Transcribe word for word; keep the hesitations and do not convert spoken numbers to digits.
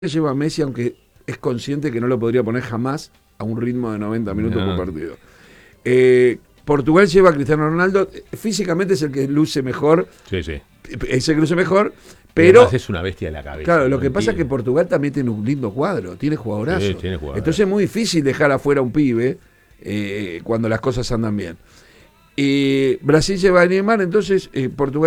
lleva a Messi, aunque es consciente que no lo podría poner jamás a un ritmo de noventa minutos No. por partido. Eh, Portugal lleva a Cristiano Ronaldo, físicamente es el que luce mejor, Sí, sí. es el que luce mejor, Pero pero es una bestia de la cabeza. claro, lo no que pasa es que entiende. Portugal también tiene un lindo cuadro, tiene jugadorazos. Sí, tiene jugadorazos. Entonces es muy difícil dejar afuera a un pibe eh, cuando las cosas andan bien. Y Brasil lleva a Neymar, entonces eh, Portugal